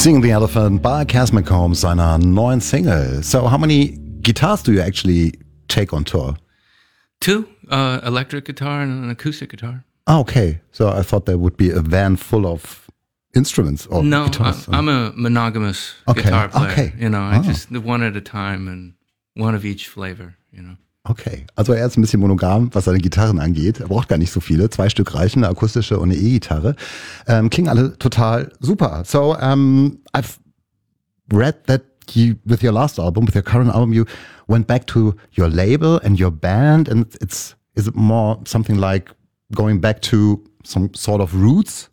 Sing the Elephant by Cass McCombs, seiner neuen Single. So how many guitars do you actually take on tour? 2, electric guitar and an acoustic guitar. Oh, okay. So I thought there would be a van full of instruments or No, guitars. I'm a monogamous guitar player. You know, I just one at a time and one of each flavor, you know. Okay, also er ist ein bisschen monogam, was seine Gitarren angeht. Er braucht gar nicht so viele. 2 Stück reichen, eine akustische und eine E-Gitarre. Klingen alle total super. So, I've read that you, with your last album, with your current album, you went back to your label and your band, and is it more something like going back to some sort of roots?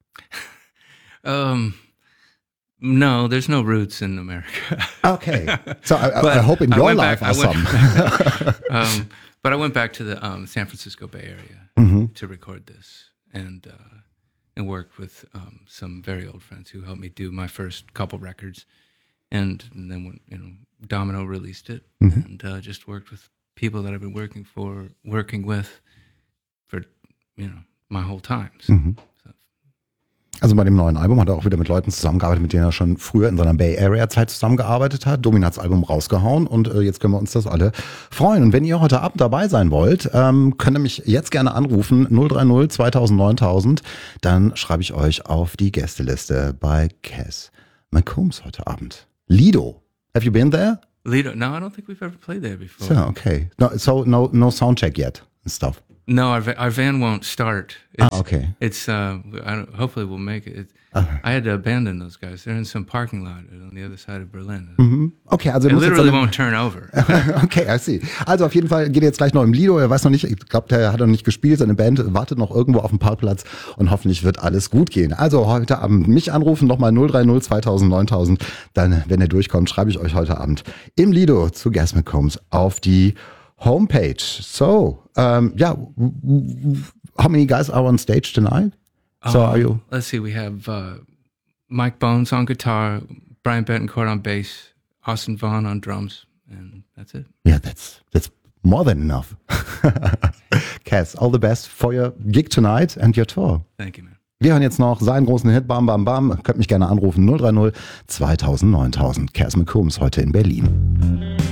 No, there's no roots in America. Okay. So I hope in your life are some. But I went back to the San Francisco Bay Area to record this and work with some very old friends who helped me do my first couple records. And then when Domino released it, and just worked with people that I've been working with for my whole time. So. Also bei dem neuen Album hat er auch wieder mit Leuten zusammengearbeitet, mit denen er schon früher in seiner Bay Area Zeit zusammengearbeitet hat. Domi hat's Album rausgehauen und jetzt können wir uns das alle freuen. Und wenn ihr heute Abend dabei sein wollt, könnt ihr mich jetzt gerne anrufen, 030 2000 9000. Dann schreibe ich euch auf die Gästeliste bei Cass McCombs heute Abend. Lido, have you been there? Lido, no, I don't think we've ever played there before. So, okay. No sound check yet and stuff. No, our van won't start. Okay. It's hopefully we'll make it. I had to abandon those guys. They're in some parking lot on the other side of Berlin. Okay, also it literally won't turn over. Okay, I see. Also auf jeden Fall geht er jetzt gleich noch im Lido. Er weiß noch nicht, ich glaube, der hat noch nicht gespielt. Seine Band wartet noch irgendwo auf dem Parkplatz und hoffentlich wird alles gut gehen. Also heute Abend mich anrufen, nochmal 030 2000 9000. Dann, wenn er durchkommt, schreibe ich euch heute Abend im Lido zu Cass McCombs auf die homepage. So, how many guys are on stage tonight? Are you? Let's see, we have Mike Bones on guitar, Brian Betancourt on bass, Austin Vaughn on drums, and that's it. Yeah, that's more than enough. Cass, all the best for your gig tonight and your tour. Thank you, man. Wir hören jetzt noch seinen großen Hit, Bam Bam Bam. Könnt mich gerne anrufen, 030 2000 9000. Cass McCombs heute in Berlin.